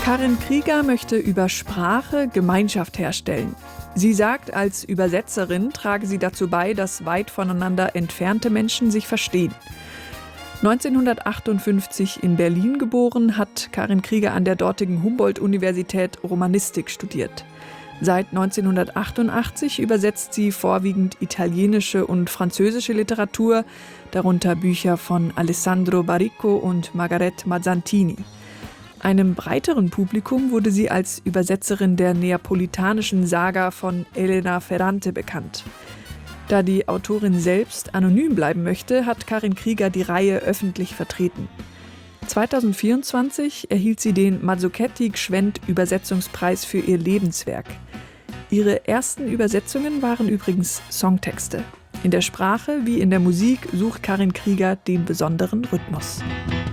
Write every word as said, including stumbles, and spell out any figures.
Karin Krieger möchte über Sprache Gemeinschaft herstellen. Sie sagt, als Übersetzerin trage sie dazu bei, dass weit voneinander entfernte Menschen sich verstehen. neunzehnhundertachtundfünfzig in Berlin geboren, hat Karin Krieger an der dortigen Humboldt-Universität Romanistik studiert. Seit neunzehnhundertachtundachtzig übersetzt sie vorwiegend italienische und französische Literatur, darunter Bücher von Alessandro Baricco und Margaret Mazzantini. Einem breiteren Publikum wurde sie als Übersetzerin der neapolitanischen Saga von Elena Ferrante bekannt. Da die Autorin selbst anonym bleiben möchte, hat Karin Krieger die Reihe öffentlich vertreten. zweitausendvierundzwanzig erhielt sie den Mazzuchetti-Gschwend-Übersetzungspreis für ihr Lebenswerk. Ihre ersten Übersetzungen waren übrigens Songtexte. In der Sprache wie in der Musik sucht Karin Krieger den besonderen Rhythmus.